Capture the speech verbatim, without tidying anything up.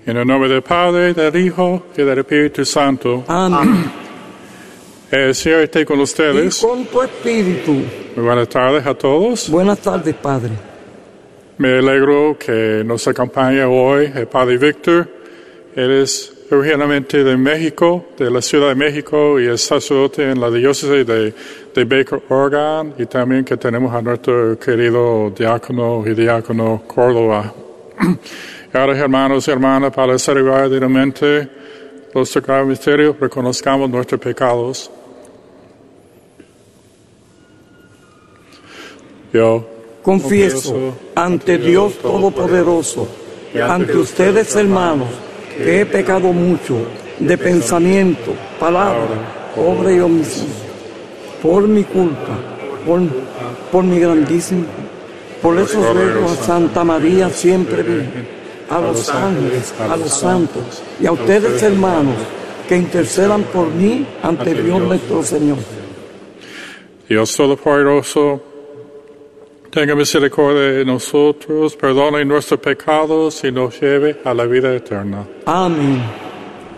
En el nombre del Padre, del Hijo y del Espíritu Santo. Amén. El Señor esté con ustedes. Y con tu espíritu. Muy buenas tardes a todos. Buenas tardes, Padre. Me alegro que nos acompañe hoy el Padre Víctor. Él es originalmente de México, de la Ciudad de México, y es sacerdote en la diócesis de, de Baker, Oregon, y también que tenemos a nuestro querido diácono y diácono Córdoba. Y ahora, hermanos y hermanas, para celebrar dignamente los sagrados misterios, reconozcamos nuestros pecados. Yo confieso ante Dios Todopoderoso, ante ustedes, hermanos, que he pecado mucho de pensamiento, palabra, obra y omisión, por mi culpa, por, por mi grandísimo. Por eso ruego a Santa María siempre Virgen, a los ángeles, a los santos y a ustedes, hermanos, que intercedan por mí ante Dios nuestro Señor. Dios Todopoderoso, tenga misericordia de nosotros, perdone nuestros pecados y nos lleve a la vida eterna. Amén.